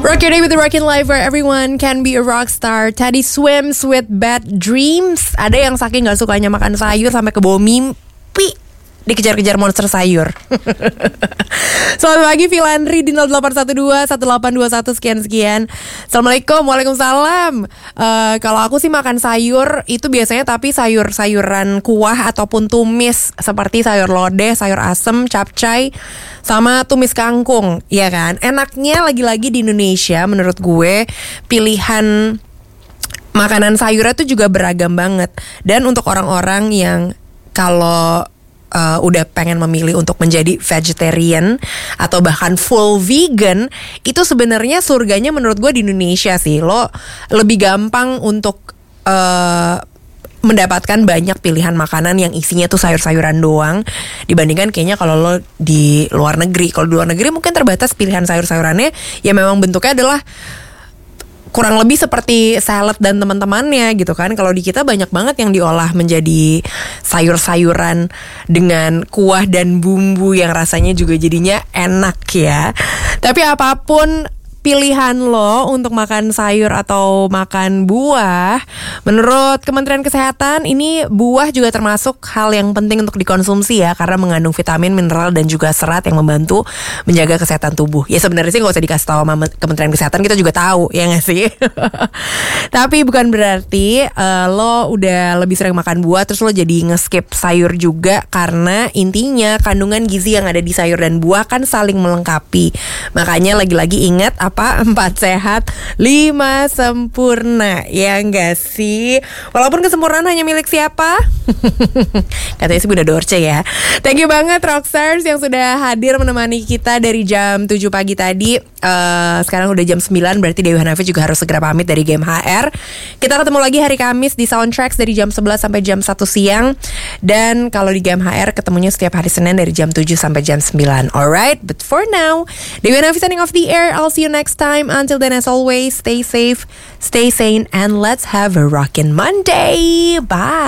Rock your day with the Rockin' Life where everyone can be a rock star. Teddy swims with bad dreams. Ada yang saking gak sukanya makan sayur sampai ke bawah mimpi dikejar-kejar monster sayur. Selamat pagi Filandri di 0812-1821 sekian-sekian. Assalamualaikum, waalaikumsalam. Kalau aku sih makan sayur itu biasanya tapi sayur-sayuran kuah ataupun tumis seperti sayur lodeh, sayur asem, capcay, sama tumis kangkung, ya kan? Enaknya lagi-lagi di Indonesia menurut gue pilihan makanan sayurnya tuh juga beragam banget. Dan untuk orang-orang yang kalau udah pengen memilih untuk menjadi vegetarian atau bahkan full vegan, itu sebenarnya surganya menurut gue di Indonesia sih. Lo lebih gampang untuk mendapatkan banyak pilihan makanan yang isinya tuh sayur-sayuran doang dibandingkan kayaknya kalau lo di luar negeri. Kalau di luar negeri mungkin terbatas pilihan sayur-sayurannya, ya memang bentuknya adalah kurang lebih seperti salad dan teman-temannya gitu kan. Kalau di kita banyak banget yang diolah menjadi sayur-sayuran dengan kuah dan bumbu yang rasanya juga jadinya enak ya. Tapi apapun pilihan lo untuk makan sayur atau makan buah, menurut Kementerian Kesehatan ini buah juga termasuk hal yang penting untuk dikonsumsi ya, karena mengandung vitamin, mineral dan juga serat yang membantu menjaga kesehatan tubuh. Ya sebenarnya sih gak usah dikasih tahu sama Kementerian Kesehatan, kita juga tahu ya gak sih? Tapi bukan berarti lo udah lebih sering makan buah terus lo jadi nge-skip sayur juga, karena intinya kandungan gizi yang ada di sayur dan buah kan saling melengkapi. Makanya lagi-lagi ingat 4 sehat, 5 sempurna. Ya enggak sih? Walaupun kesempurnaan hanya milik siapa? Katanya sih Bunda Dorce ya. Thank you banget Rockstars yang sudah hadir menemani kita dari jam 7 pagi tadi. Sekarang udah jam 9, berarti Dewi Hanafi juga harus segera pamit dari Game HR. Kita ketemu lagi hari Kamis di Soundtracks dari jam 11 sampai jam 1 siang. Dan kalau di Game HR ketemunya setiap hari Senin dari jam 7 sampai jam 9. Alright, but for now, Dewi Hanafi signing off the air. I'll see you next time. Until then, as always, stay safe, stay sane, and let's have a rockin' Monday. Bye.